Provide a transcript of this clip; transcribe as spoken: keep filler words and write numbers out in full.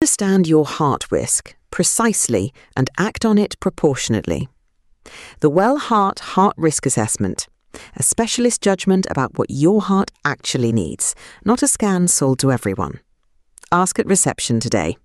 Understand your heart risk precisely and act on it proportionately. The Well Heart Heart Risk Assessment, a specialist judgment about what your heart actually needs, not a scan sold to everyone. Ask at reception today.